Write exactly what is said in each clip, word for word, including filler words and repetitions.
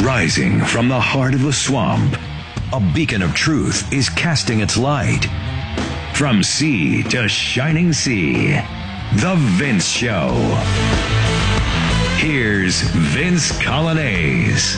Rising from the heart of the swamp, a beacon of truth is casting its light. From sea to shining sea, The Vince Show. Here's Vince Coglianese.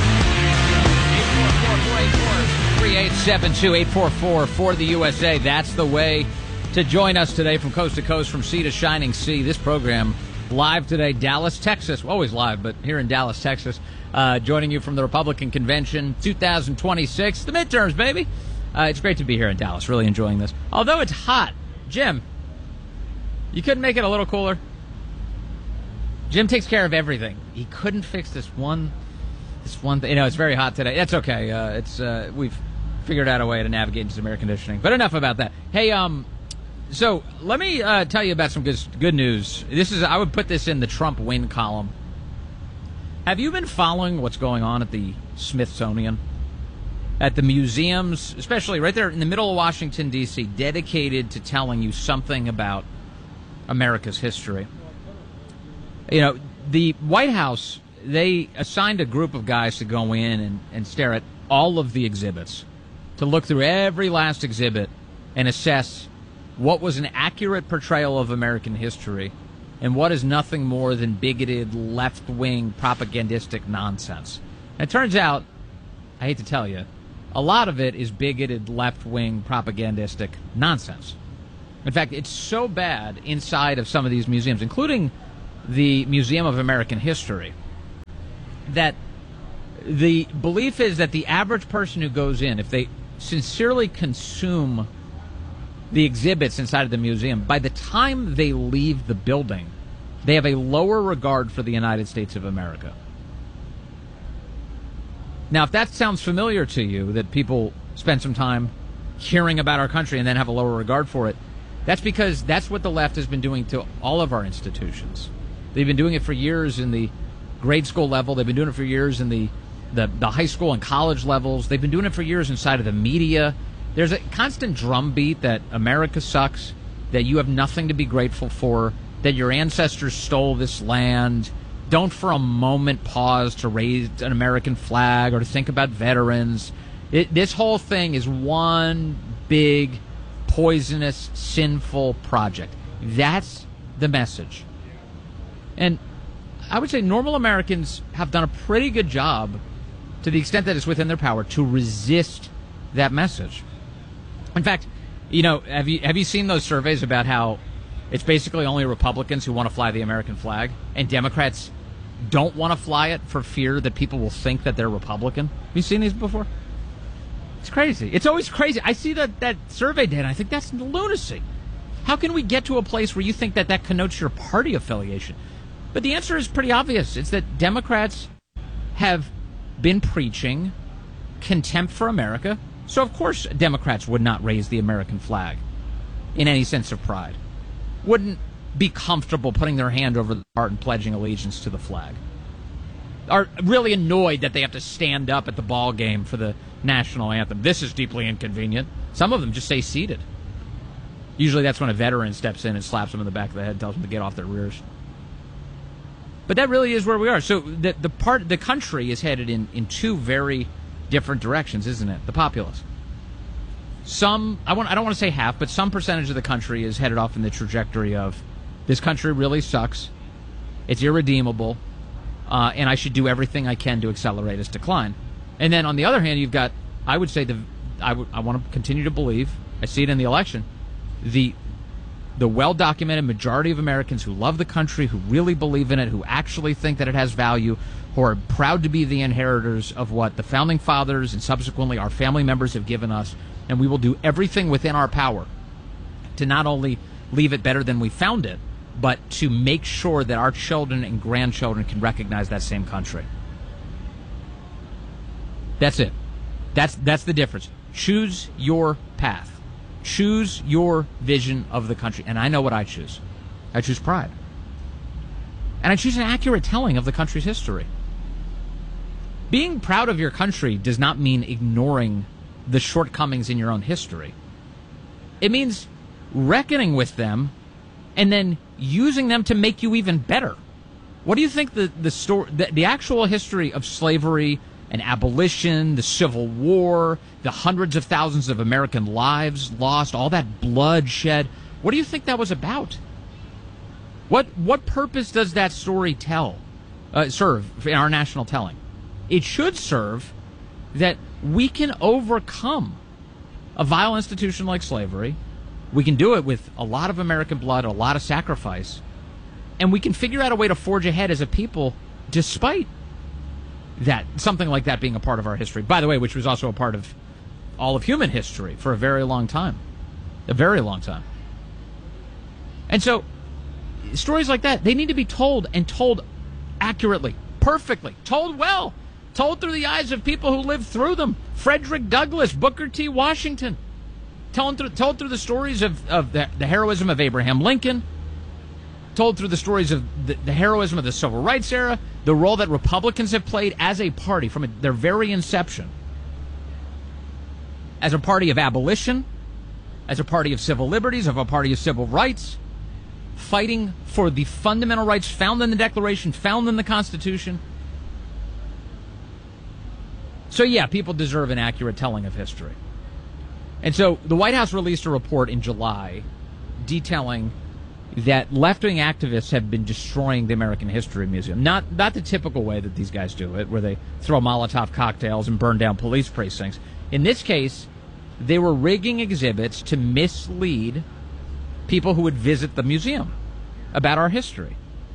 three eight seven two, eight four four for the U S A. That's the way to join us today from coast to coast, from sea to shining sea. This program live today, Dallas, Texas. Well, always live, but here in Dallas, Texas. Uh, joining you from the Republican Convention two thousand twenty-six, the midterms, baby. Uh, it's great to be here in Dallas. Really enjoying this. Although it's hot. Jim, you couldn't make it a little cooler? Jim takes care of everything. He couldn't fix this one this one thing. You know, it's very hot today. That's okay. Uh, it's uh, we've figured out a way to navigate into some air conditioning. But enough about that. Hey, um, so let me uh, tell you about some good good news. This is I would put this in the Trump win column. Have you been following what's going on at the Smithsonian? At the museums, especially right there in the middle of Washington, D C, dedicated to telling you something about America's history. You know, the White House, they assigned a group of guys to go in and, and stare at all of the exhibits, to look through every last exhibit and assess what was an accurate portrayal of American history and what is nothing more than bigoted, left-wing, propagandistic nonsense. And it turns out, I hate to tell you, a lot of it is bigoted, left-wing, propagandistic nonsense. In fact, it's so bad inside of some of these museums, including the Museum of American History, that the belief is that the average person who goes in, if they sincerely consume the exhibits inside of the museum, by the time they leave the building, they have a lower regard for the United States of America. Now, if that sounds familiar to you, that people spend some time hearing about our country and then have a lower regard for it, that's because that's what the left has been doing to all of our institutions. They've been doing it for years in the grade school level. They've been doing it for years in the, the, the high school and college levels. They've been doing it for years inside of the media. There's a constant drumbeat that America sucks, that you have nothing to be grateful for, that your ancestors stole this land. Don't for a moment pause to raise an American flag or to think about veterans. It, this whole thing is one big, poisonous, sinful project. That's the message. And I would say normal Americans have done a pretty good job, to the extent that it's within their power, to resist that message. In fact, you know, have you have you seen those surveys about how it's basically only Republicans who want to fly the American flag, and Democrats don't want to fly it for fear that people will think that they're Republican? Have you seen these before? It's crazy. It's always crazy. I see that, that survey data, and I think that's lunacy. How can we get to a place where you think that that connotes your party affiliation? But the answer is pretty obvious. It's that Democrats have been preaching contempt for America. So, of course, Democrats would not raise the American flag in any sense of pride. Wouldn't be comfortable putting their hand over the heart and pledging allegiance to the flag. Are really annoyed that they have to stand up at the ball game for the national anthem. This is deeply inconvenient. Some of them just stay seated. Usually that's when a veteran steps in and slaps them in the back of the head and tells them to get off their rears. But that really is where we are. So the the part the country is headed in, in two very different directions, isn't it? The populace. Some I want I don't want to say half, but some percentage of the country is headed off in the trajectory of this country really sucks. It's irredeemable, uh, and I should do everything I can to accelerate its decline. And then on the other hand, you've got I would say the I would I want to continue to believe, I see it in the election, the the well-documented majority of Americans who love the country, who really believe in it, who actually think that it has value, who are proud to be the inheritors of what the Founding Fathers and subsequently our family members have given us, and we will do everything within our power to not only leave it better than we found it, but to make sure that our children and grandchildren can recognize that same country. That's it. That's that's the difference. Choose your path. Choose your vision of the country. And I know what I choose. I choose pride. And I choose an accurate telling of the country's history. Being proud of your country does not mean ignoring the shortcomings in your own history. It means reckoning with them and then using them to make you even better. What do you think the the story, the, the actual history of slavery and abolition, the Civil War, the hundreds of thousands of American lives lost, all that bloodshed, what do you think that was about? What what purpose does that story tell, uh, serve in our national telling? It should serve that we can overcome a vile institution like slavery. We can do it with a lot of American blood, a lot of sacrifice, and we can figure out a way to forge ahead as a people despite that, something like that being a part of our history. By the way, which was also a part of all of human history for a very long time. A very long time. And so, stories like that, they need to be told, and told accurately, perfectly, told well, told through the eyes of people who lived through them. Frederick Douglass, Booker T. Washington, told through, told through the stories of, of the, the heroism of Abraham Lincoln, told through the stories of the, the heroism of the Civil Rights era, the role that Republicans have played as a party from a, their very inception, as a party of abolition, as a party of civil liberties, of a party of civil rights, fighting for the fundamental rights found in the Declaration, found in the Constitution. So yeah, people deserve an accurate telling of history. And so the White House released a report in July detailing that left-wing activists have been destroying the American History Museum. Not not the typical way that these guys do it, where they throw Molotov cocktails and burn down police precincts. In this case, they were rigging exhibits to mislead people who would visit the museum about our history.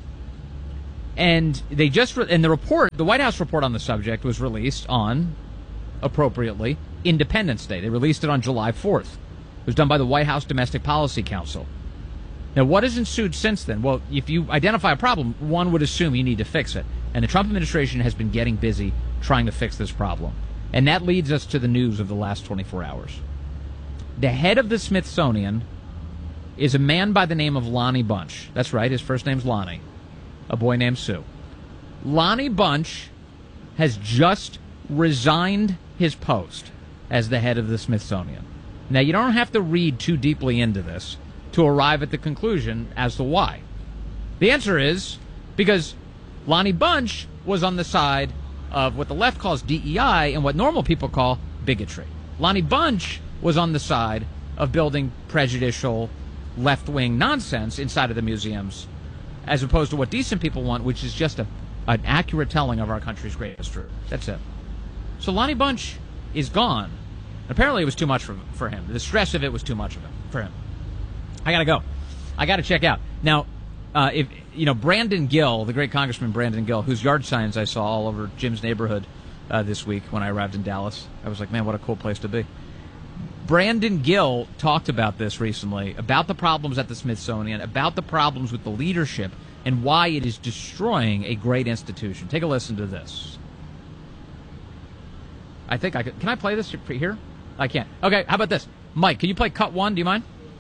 And they just re- and the report, the White House report on the subject, was released on, appropriately, Independence Day. They released it on July fourth. It was done by the White House Domestic Policy Council. Now, what has ensued since then? Well, if you identify a problem, one would assume you need to fix it. And the Trump administration has been getting busy trying to fix this problem. And that leads us to the news of the last twenty-four hours. The head of the Smithsonian is a man by the name of Lonnie Bunch. That's right, his first name's Lonnie. A boy named Sue. Lonnie Bunch has just resigned his post as the head of the Smithsonian. Now, you don't have to read too deeply into this to arrive at the conclusion as to why. The answer is because Lonnie Bunch was on the side of what the left calls D E I and what normal people call bigotry. Lonnie Bunch was on the side of building prejudicial left-wing nonsense inside of the museums, as opposed to what decent people want, which is just a, an accurate telling of our country's great history. That's it. So Lonnie Bunch is gone. Apparently it was too much for, for him. The stress of it was too much of him, for him. I gotta go. I gotta check out. Now, uh, if you know, Brandon Gill, the great Congressman Brandon Gill, whose yard signs I saw all over Jim's neighborhood uh, this week when I arrived in Dallas. I was like, man, what a cool place to be. Brandon Gill talked about this recently, about the problems at the Smithsonian, about the problems with the leadership, and why it is destroying a great institution. Take a listen to this. I think I could. Can I play this here? I can't. Okay, how about this? Mike, can you play cut one? Do you mind?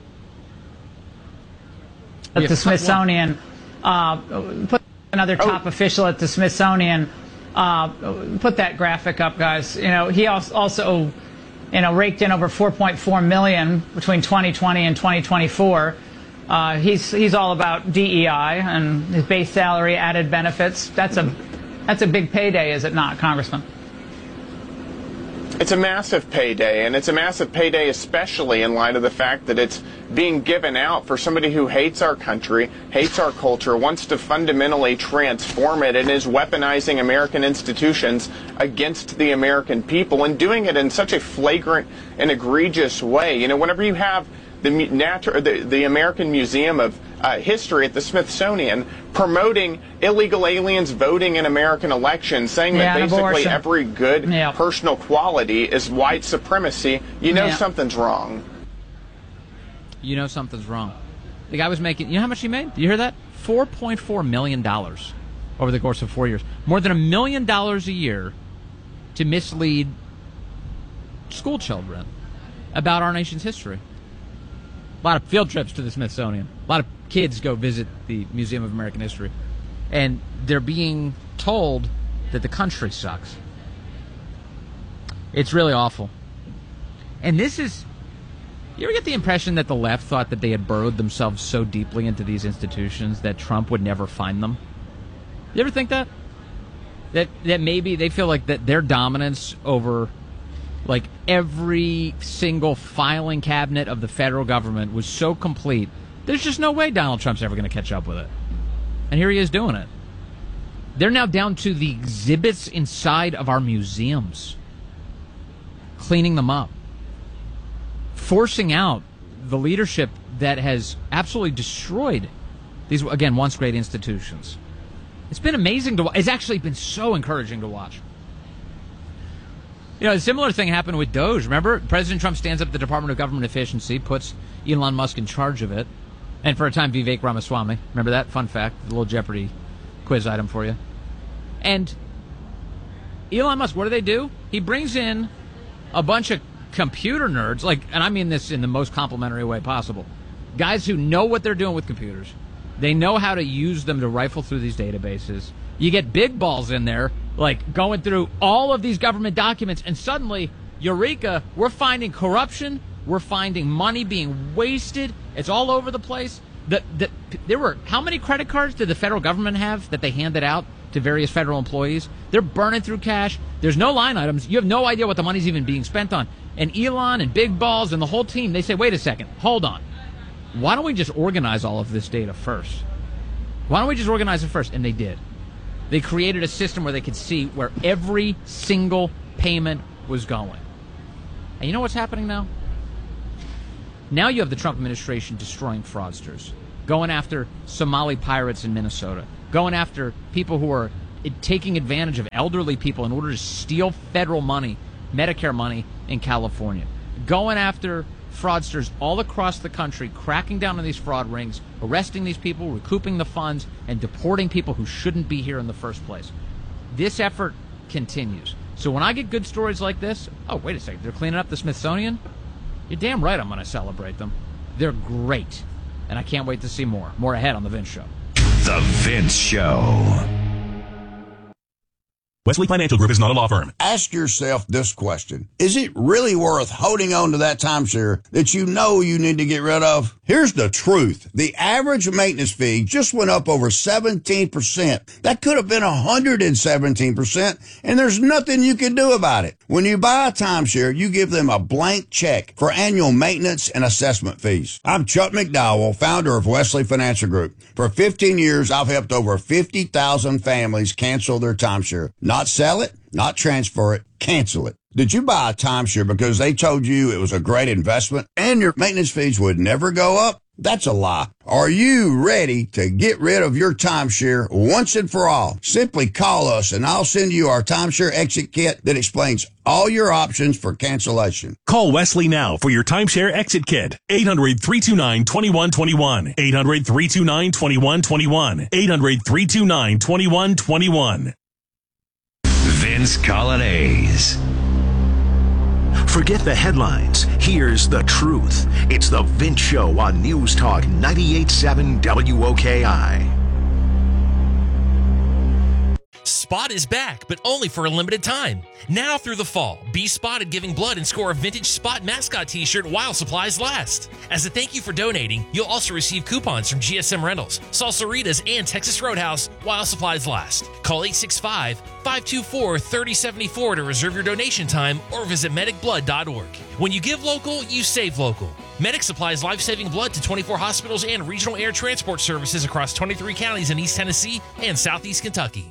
At the Smithsonian, uh, put another top oh. official at the Smithsonian, uh, put that graphic up, guys. You know, he also, you know, raked in over four point four million dollars between twenty twenty and twenty twenty-four. Uh, he's he's all about D E I and his base salary, added benefits. That's a that's a big payday, is it not, Congressman? It's a massive payday, and it's a massive payday especially in light of the fact that it's being given out for somebody who hates our country, hates our culture, wants to fundamentally transform it, and is weaponizing American institutions against the American people, and doing it in such a flagrant and egregious way. You know, whenever you have the, natu- the, the American Museum of uh, History at the Smithsonian promoting illegal aliens voting in American elections, saying yeah, that basically abortion. every good yeah. personal quality is white supremacy, you know yeah. something's wrong. You know something's wrong. The guy was making, you know how much he made? Do you hear that? four point four million dollars over the course of four years. More than a million dollars a year to mislead school children about our nation's history. A lot of field trips to the Smithsonian. A lot of kids go visit the Museum of American History. And they're being told that the country sucks. It's really awful. And this is... You ever get the impression that the left thought that they had burrowed themselves so deeply into these institutions that Trump would never find them? You ever think that? That that maybe they feel like that their dominance over like every single filing cabinet of the federal government was so complete, there's just no way Donald Trump's ever going to catch up with it. And here he is doing it. They're now down to the exhibits inside of our museums, cleaning them up, forcing out the leadership that has absolutely destroyed these, again, once great institutions. It's been amazing to watch. It's actually been so encouraging to watch. You know, a similar thing happened with Doge. Remember, President Trump stands up the Department of Government Efficiency, puts Elon Musk in charge of it, and for a time, Vivek Ramaswamy. Remember that? Fun fact, a little Jeopardy quiz item for you. And Elon Musk, what do they do? He brings in a bunch of computer nerds, like, and I mean this in the most complimentary way possible, guys who know what they're doing with computers. They know how to use them to rifle through these databases. You get big balls in there, like going through all of these government documents, and suddenly, eureka, we're finding corruption, we're finding money being wasted, it's all over the place. The, the, there were, how many credit cards did the federal government have that they handed out to various federal employees? They're burning through cash. There's no line items. You have no idea what the money's even being spent on. And Elon and Big Balls and the whole team, they say, wait a second, hold on. Why don't we just organize all of this data first? Why don't we just organize it first? And they did. They created a system where they could see where every single payment was going. And you know what's happening now? Now you have the Trump administration destroying fraudsters, going after Somali pirates in Minnesota, going after people who are taking advantage of elderly people in order to steal federal money, Medicare money in California, going after fraudsters all across the country, cracking down on these fraud rings, arresting these people, recouping the funds, and deporting people who shouldn't be here in the first place. This effort continues. So when I get good stories like this, oh, wait a second, they're cleaning up the Smithsonian? You're damn right I'm going to celebrate them. They're great. And I can't wait to see more. More ahead on The Vince Show. The Vince Show. Wesley Financial Group is not a law firm. Ask yourself this question. Is it really worth holding on to that timeshare that you know you need to get rid of? Here's the truth. The average maintenance fee just went up over seventeen percent. That could have been one hundred seventeen percent, and there's nothing you can do about it. When you buy a timeshare, you give them a blank check for annual maintenance and assessment fees. I'm Chuck McDowell, founder of Wesley Financial Group. For fifteen years, I've helped over fifty thousand families cancel their timeshare. Not sell it, not transfer it, cancel it. Did you buy a timeshare because they told you it was a great investment and your maintenance fees would never go up? That's a lie. Are you ready to get rid of your timeshare once and for all? Simply call us and I'll send you our timeshare exit kit that explains all your options for cancellation. Call Wesley now for your timeshare exit kit. eight hundred, three two nine, two one two one. eight hundred, three two nine, two one two one. eight hundred, three two nine, two one two one. Vince Colonnese. Forget the headlines. Here's the truth. It's The Vince Show on News Talk ninety-eight point seven W O K I. Spot is back, but only for a limited time. Now through the fall, be spotted giving blood and score a vintage Spot mascot t-shirt while supplies last. As a thank you for donating, you'll also receive coupons from G S M Rentals, Salsaritas, and Texas Roadhouse while supplies last. Call eight six five, five two four, three oh seven four to reserve your donation time or visit medic blood dot org. When you give local, you save local. Medic supplies life-saving blood to twenty-four hospitals and regional air transport services across twenty-three counties in East Tennessee and Southeast Kentucky.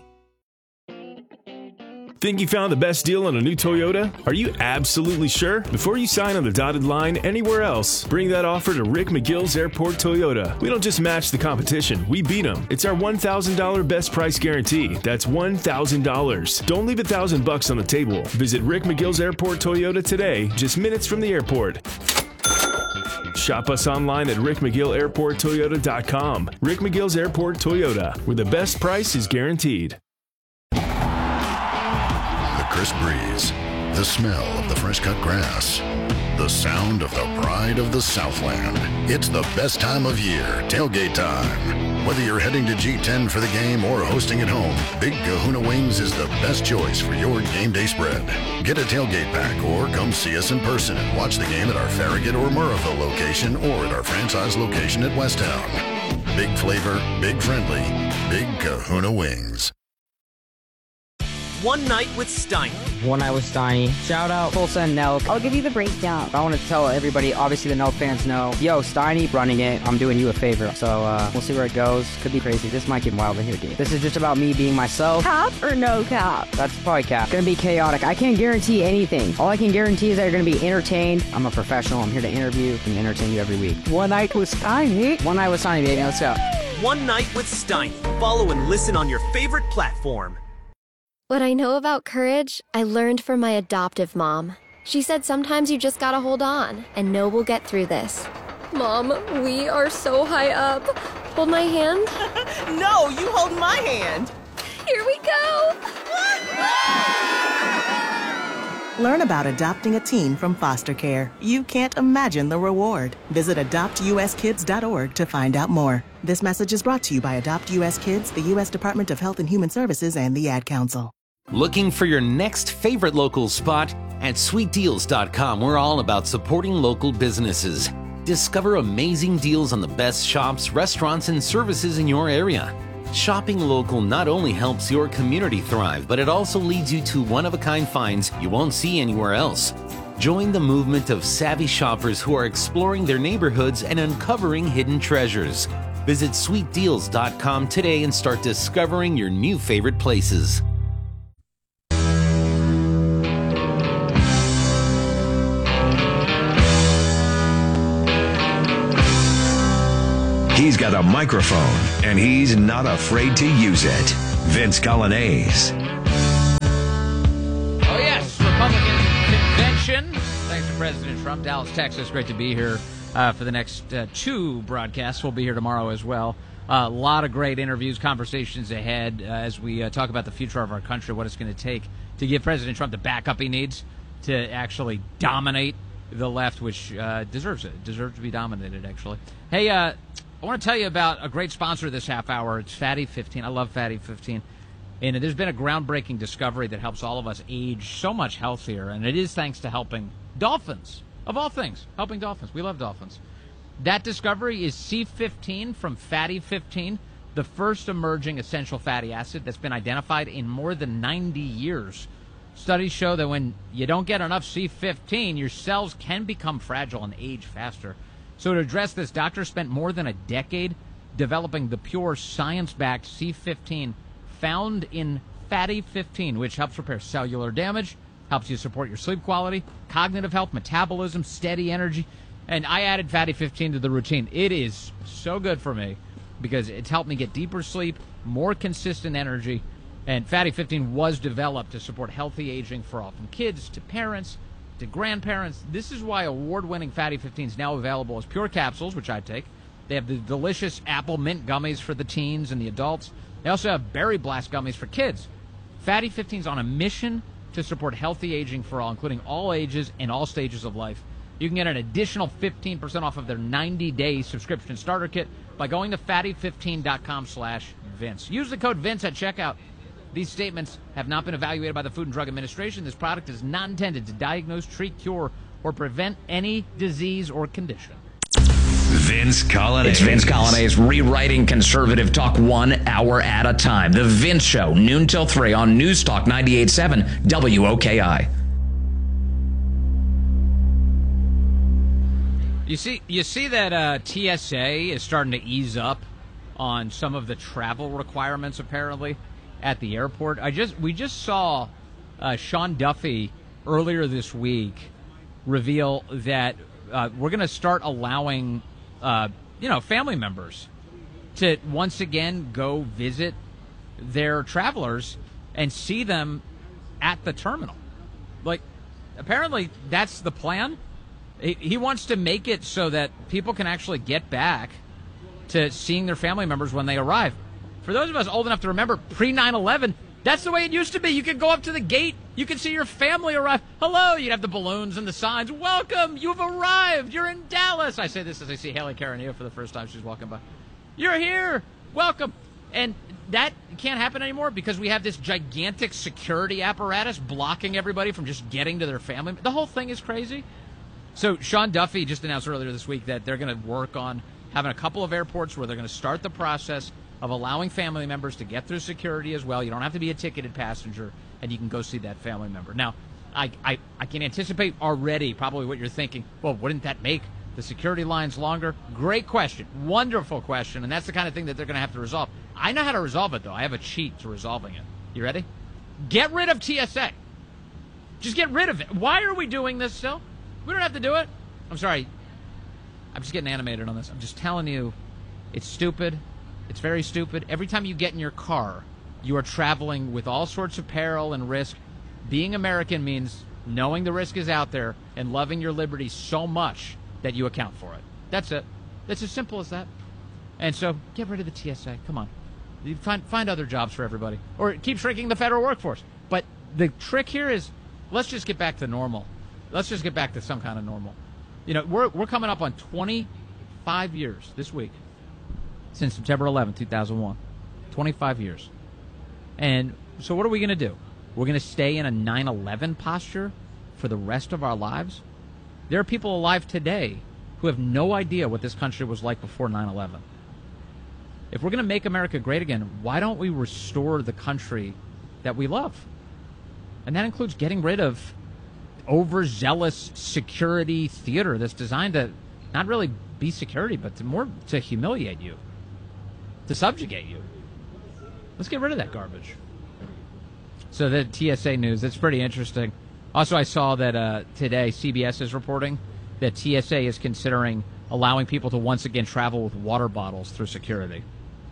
Think you found the best deal on a new Toyota? Are you absolutely sure? Before you sign on the dotted line anywhere else, bring that offer to Rick McGill's Airport Toyota. We don't just match the competition, we beat them. It's our one thousand dollars best price guarantee. That's one thousand dollars. Don't leave a thousand bucks on the table. Visit Rick McGill's Airport Toyota today, just minutes from the airport. Shop us online at rick mcgill airport toyota dot com. Rick McGill's Airport Toyota, where the best price is guaranteed. Crisp breeze, the smell of the fresh cut grass, the sound of the pride of the Southland. It's the best time of year, tailgate time. Whether you're heading to G ten for the game or hosting at home, Big Kahuna Wings is the best choice for your game day spread. Get a tailgate pack or come see us in person and watch the game at our Farragut or Murrayville location or at our franchise location at Westtown. Big flavor, big friendly, Big Kahuna Wings. One Night with Steiny. One Night with Steiny. Shout out Tulsa and Nelk. I'll give you the breakdown. I want to tell everybody, obviously the Nelk fans know, yo, Steiny running it, I'm doing you a favor. So uh, we'll see where it goes. Could be crazy. This might get wild in here, dude. This is just about me being myself. Cap or no cap? That's probably cap. Gonna be chaotic. I can't guarantee anything. All I can guarantee is that you're gonna be entertained. I'm a professional. I'm here to interview and entertain you every week. One Night with Steiny. One Night with Steiny, baby. Let's go. One Night with Steiny. Follow and listen on your favorite platform. What I know about courage, I learned from my adoptive mom. She said sometimes you just gotta hold on and know we'll get through this. Mom, we are so high up. Hold my hand. No, you hold my hand. Here we go. Learn about adopting a teen from foster care. You can't imagine the reward. Visit adopt u s kids dot org to find out more. This message is brought to you by Adopt U S Kids, the U S Department of Health and Human Services, and the Ad Council. Looking for your next favorite local spot? At sweet deals dot com, we're all about supporting local businesses. Discover amazing deals on the best shops, restaurants, and services in your area. Shopping local not only helps your community thrive, but it also leads you to one-of-a-kind finds you won't see anywhere else. Join the movement of savvy shoppers who are exploring their neighborhoods and uncovering hidden treasures. Visit sweet deals dot com today and start discovering your new favorite places. He's got a microphone, and he's not afraid to use it. Vince Coglianese. Oh, yes, Republican convention. Thanks to President Trump. Dallas, Texas, great to be here uh, for the next uh, two broadcasts. We'll be here tomorrow as well. A uh, lot of great interviews, conversations ahead uh, as we uh, talk about the future of our country, what it's going to take to give President Trump the backup he needs to actually dominate the left, which uh, deserves it. Deserves to be dominated, actually. Hey, uh... I want to tell you about a great sponsor this half hour. It's Fatty fifteen. I love Fatty fifteen. And there's been a groundbreaking discovery that helps all of us age so much healthier. And it is thanks to helping dolphins, of all things, helping dolphins. We love dolphins. That discovery is C fifteen from Fatty fifteen, the first emerging essential fatty acid that's been identified in more than ninety years. Studies show that when you don't get enough C fifteen, your cells can become fragile and age faster. So to address this, doctors spent more than a decade developing the pure science-backed C fifteen found in Fatty fifteen, which helps repair cellular damage, helps you support your sleep quality, cognitive health, metabolism, steady energy. And I added Fatty fifteen to the routine. It is so good for me because it's helped me get deeper sleep, more consistent energy. And Fatty fifteen was developed to support healthy aging for all, from kids to parents to grandparents. This is why award-winning Fatty fifteen is now available as pure capsules, which I take. They have the delicious apple mint gummies for the teens and the adults. They also have berry blast gummies for kids. Fatty fifteen is on a mission to support healthy aging for all, including all ages and all stages of life. You can get an additional fifteen percent off of their ninety-day subscription starter kit by going to fatty fifteen dot com slash Vince. Use the code Vince at checkout. These statements have not been evaluated by the Food and Drug Administration. This product is not intended to diagnose, treat, cure, or prevent any disease or condition. Vince Coglianese. It's Vince Coglianese rewriting conservative talk one hour at a time. The Vince Show, noon till three on News Talk ninety-eight point seven W O K I. You see, you see that uh, T S A is starting to ease up on some of the travel requirements, apparently, at the airport. I just we just saw uh, Sean Duffy earlier this week reveal that uh, we're going to start allowing uh, you know family members to once again go visit their travelers and see them at the terminal. Like, apparently that's the plan. He, he wants to make it so that people can actually get back to seeing their family members when they arrive. For those of us old enough to remember pre nine eleven, that's the way it used to be. You could go up to the gate. You could see your family arrive. Hello. You'd have the balloons and the signs. Welcome. You've arrived. You're in Dallas. I say this as I see Haley Caranillo for the first time. She's walking by. You're here. Welcome. And that can't happen anymore because we have this gigantic security apparatus blocking everybody from just getting to their family. The whole thing is crazy. So Sean Duffy just announced earlier this week that they're going to work on having a couple of airports where they're going to start the process of allowing family members to get through security as well. You don't have to be a ticketed passenger, and you can go see that family member. Now, I, I, I can anticipate already probably what you're thinking. Well, wouldn't that make the security lines longer? Great question. Wonderful question, and that's the kind of thing that they're going to have to resolve. I know how to resolve it, though. I have a cheat to resolving it. You ready? Get rid of T S A. Just get rid of it. Why are we doing this still? We don't have to do it. I'm sorry. I'm just getting animated on this. I'm just telling you, it's stupid. It's very stupid. Every time you get in your car, you are traveling with all sorts of peril and risk. Being American means knowing the risk is out there and loving your liberty so much that you account for it. That's it. It's as simple as that. And so get rid of the T S A. Come on. You find, find other jobs for everybody. Or keep shrinking the federal workforce. But the trick here is, let's just get back to normal. Let's just get back to some kind of normal. You know, we're we're coming up on twenty-five years this week since September eleventh, two thousand one. twenty-five years. And so what are we going to do? We're going to stay in a nine eleven posture for the rest of our lives? There are people alive today who have no idea what this country was like before nine eleven. If we're going to make America great again, why don't we restore the country that we love? And that includes getting rid of overzealous security theater that's designed to not really be security, but to more to humiliate you, to subjugate you. Let's get rid of that garbage. So the T S A news, that's pretty interesting. Also, I saw that uh, today C B S is reporting that T S A is considering allowing people to once again travel with water bottles through security.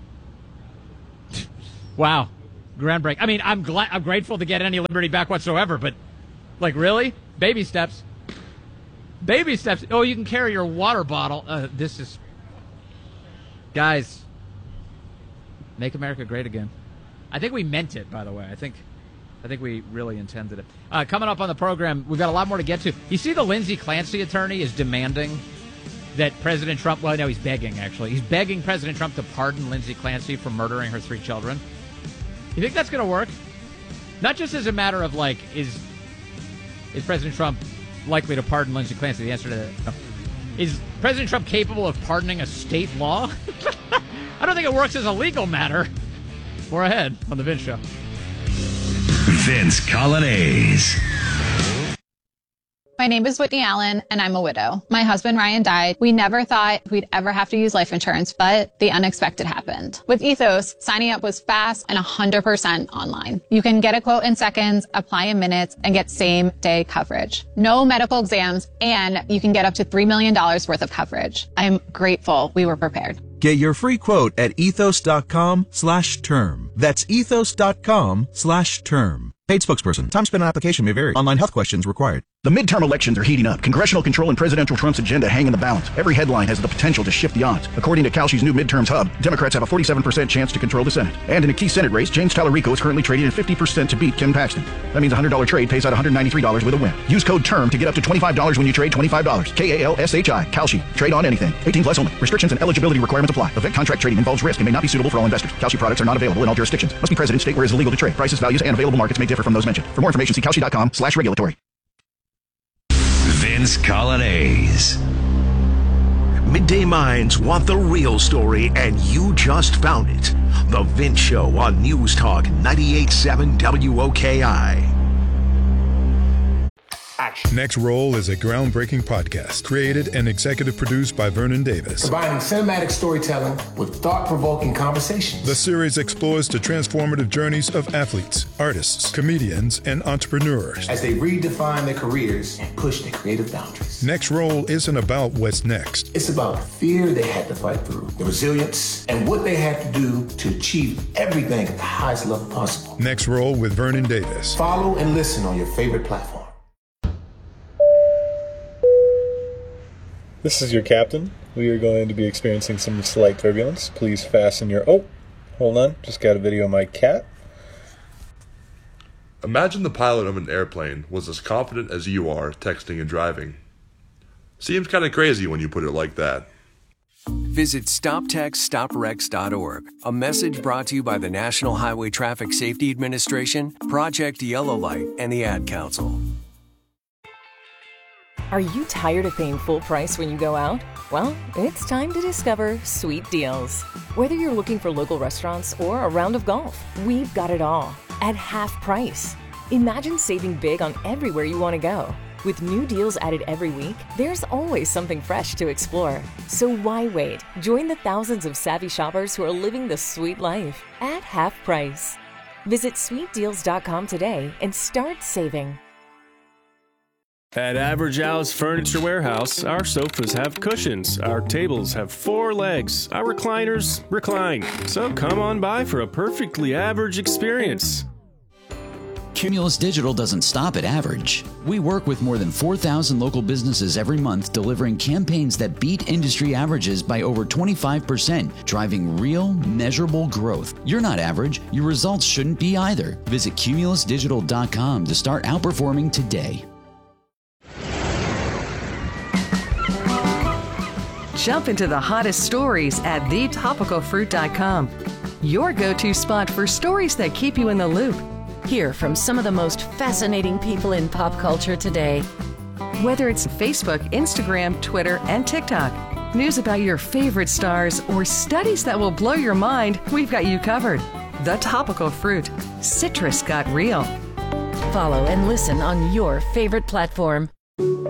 Wow. Grand break. I mean, I'm glad, I'm grateful to get any liberty back whatsoever, but like, really? Baby steps. Baby steps. Oh, you can carry your water bottle. Uh, this is, guys, make America great again. I think we meant it, by the way. I think, I think we really intended it. Uh, coming up on the program, we've got a lot more to get to. You see, the Lindsey Clancy attorney is demanding that President Trump. Well, no, he's begging. Actually, he's begging President Trump to pardon Lindsey Clancy for murdering her three children. You think that's going to work? Not just as a matter of, like, is is President Trump likely to pardon Lindsey Clancy? The answer to that, no. Is President Trump capable of pardoning a state law? I don't think it works as a legal matter. More ahead on The Vince Show. Vince Colonnese. My name is Whitney Allen, and I'm a widow. My husband, Ryan, died. We never thought we'd ever have to use life insurance, but the unexpected happened. With Ethos, signing up was fast and one hundred percent online. You can get a quote in seconds, apply in minutes, and get same-day coverage. No medical exams, and you can get up to three million dollars worth of coverage. I'm grateful we were prepared. Get your free quote at ethos.com slash term. That's ethos.com slash term. Paid spokesperson. Time spent on application may vary. Online health questions required. The midterm elections are heating up. Congressional control and presidential Trump's agenda hang in the balance. Every headline has the potential to shift the odds. According to Kalshi's new midterms hub, Democrats have a forty-seven percent chance to control the Senate. And in a key Senate race, James Tallarico is currently trading at fifty percent to beat Ken Paxton. That means a one hundred dollars trade pays out one hundred ninety-three dollars with a win. Use code TERM to get up to twenty-five dollars when you trade twenty-five dollars. K A L S H I. Kalshi. Trade on anything. eighteen plus only. Restrictions and eligibility requirements apply. Event contract trading involves risk and may not be suitable for all investors. Kalshi products are not available in all jurisdictions. Must be present in state where it is illegal to trade. Prices, values, and available markets may differ from those mentioned. For more information, see kalshi.com slash regulatory. Vince Colonnese. Midday minds want the real story, and you just found it. The Vince Show on News Talk ninety-eight point seven W O K I. Next Roll is a groundbreaking podcast created and executive produced by Vernon Davis. Combining cinematic storytelling with thought-provoking conversations. The series explores the transformative journeys of athletes, artists, comedians, and entrepreneurs as they redefine their careers and push their creative boundaries. Next Roll isn't about what's next. It's about the fear they had to fight through, the resilience, and what they had to do to achieve everything at the highest level possible. Next Roll with Vernon Davis. Follow and listen on your favorite platform. This is your captain. We are going to be experiencing some slight turbulence. Please fasten your... Oh, hold on. Just got a video of my cat. Imagine the pilot of an airplane was as confident as you are texting and driving. Seems kind of crazy when you put it like that. Visit stop text stop wrecks dot org. A message brought to you by the National Highway Traffic Safety Administration, Project Yellow Light, and the Ad Council. Are you tired of paying full price when you go out? Well, it's time to discover Sweet Deals. Whether you're looking for local restaurants or a round of golf, we've got it all at half price. Imagine saving big on everywhere you want to go. With new deals added every week, there's always something fresh to explore. So why wait? Join the thousands of savvy shoppers who are living the sweet life at half price. Visit sweet deals dot com today and start saving. At Average Al's Furniture Warehouse, our sofas have cushions, our tables have four legs, our recliners recline. So come on by for a perfectly average experience. Cumulus Digital doesn't stop at average. We work with more than four thousand local businesses every month, delivering campaigns that beat industry averages by over twenty-five percent, driving real, measurable growth. You're not average. Your results shouldn't be either. Visit cumulus digital dot com to start outperforming today. Jump into the hottest stories at the topical fruit dot com. Your go-to spot for stories that keep you in the loop. Hear from some of the most fascinating people in pop culture today. Whether it's Facebook, Instagram, Twitter, and TikTok, news about your favorite stars, or studies that will blow your mind, we've got you covered. The Topical Fruit. Citrus got real. Follow and listen on your favorite platform.